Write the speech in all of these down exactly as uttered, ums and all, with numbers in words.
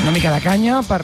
Una mica de canya per...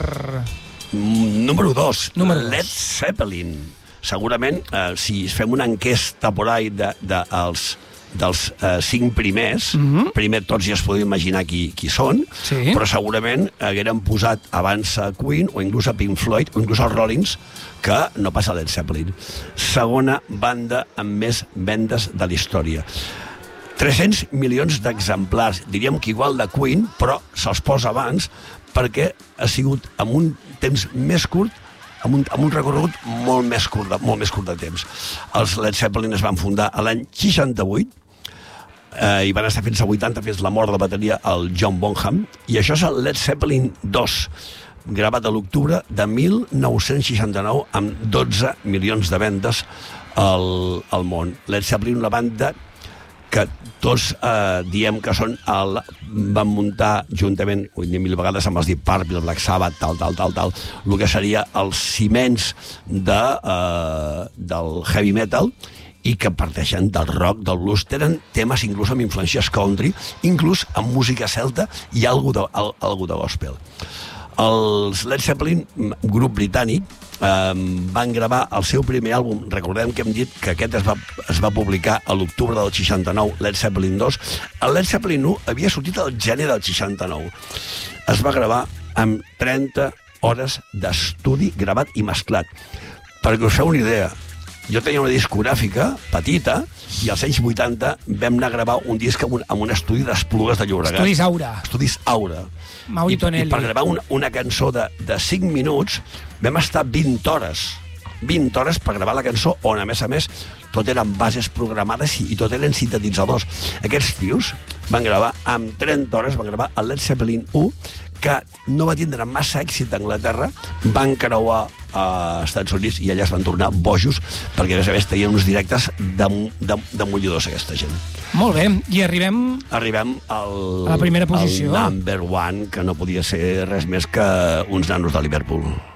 Número dos, Número dos. Led Zeppelin. Segurament, eh, si fem una enquesta por ahí de, de, els, dels eh, cinc primers, mm-hmm. primer tots ja es podien imaginar qui, qui són, sí. però segurament hagueren posat abans a Queen o inclús a Pink Floyd o inclús als Rollins que no passa Led Zeppelin. Segona banda amb més vendes de la història. tres-cents milions d'exemplars, diríem que igual de Queen, però se'ls posa abans perquè ha sigut amb un temps més curt, amb un, amb un recorregut molt més curt, de, molt més curt de temps. Els Led Zeppelin es van fundar a l'any seixanta-vuit, eh, i van estar fins a vuitanta, fins la mort de bateria el John Bonham, i això és el Led Zeppelin dos, gravat a l'octubre de mil nou-cents seixanta-nou amb dotze milions de vendes al, al món. Led Zeppelin, una banda que tots eh, diem que són el, van muntar juntament, ho he dit mil vegades, amb els Deep Purple, Black Sabbath, tal, tal, tal, tal, el que seria els ciments de, eh, del heavy metal, i que parteixen del rock, del blues, tenen temes inclús amb influències country, inclús amb música celta i algú de, al, algú de gospel. Els Led Zeppelin, grup britànic, eh, van gravar el seu primer àlbum. Recordem que hem dit que aquest es va, es va publicar a l'octubre del seixanta-nou, Led Zeppelin dos. El Led Zeppelin u havia sortit al gener del seixanta-nou. Es va gravar amb trenta hores d'estudi gravat i mesclat. Perquè us feu una idea, jo tenia una discogràfica petita i als anys vuitanta vam anar a gravar un disc amb un, amb un estudi d'Esplugues de Llobregat. Estudis Aura. Estudis Aura. Mauri I, Tonelli. I per gravar una, una cançó de, de cinc minuts vam estar vint hores. vint hores per gravar la cançó, on a més a més tot eren bases programades i, i tot eren sintetitzadors. Aquests tios van gravar amb trenta hores, van gravar el Led Zeppelin u, que no va tindre massa èxit a Anglaterra, van creuar a Estats Units i allà es van tornar bojos, perquè a més a més tenien uns directes de, de, de mullidors aquesta gent. Molt bé, i arribem... Arribem al, a la primera posició. al number one, que no podia ser res més que uns nanos de Liverpool.